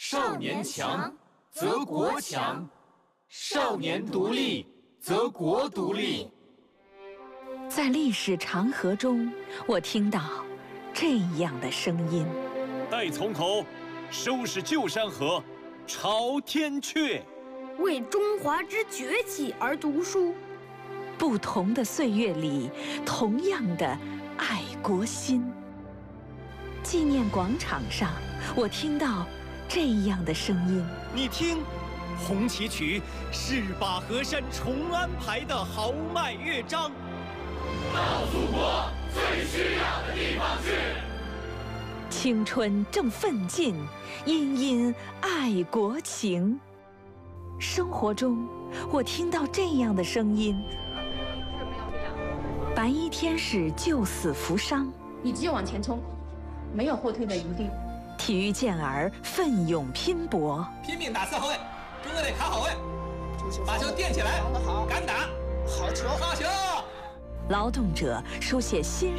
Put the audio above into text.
少年强则国强，少年独立则国独立。 在历史长河中，我听到这样的声音： 待从头，收拾旧山河，朝天阙。 为中华之崛起而读书。 不同的岁月里，同样的爱国心。纪念广场上，我听到这样的声音： 你听，红旗曲是把河山重安排的豪迈乐章。 到祖国最需要的地方去。 青春正奋进，殷殷爱国情。生活中，我听到这样的声音：白衣天使救死扶伤， 你只有往前冲，没有后退的余地。 体育健儿奋勇拼搏， 拼命打四号位，中队得卡好位，把球垫起来，敢打，好球，好球！ 劳动者书写新